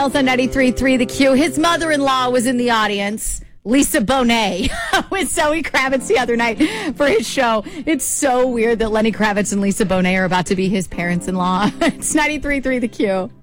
On 93.3 The Q. His mother-in-law was in the audience, Lisa Bonet, with Zoe Kravitz the other night for his show. It's so weird that Lenny Kravitz and Lisa Bonet are about to be his parents-in-law. It's 93.3 The Q.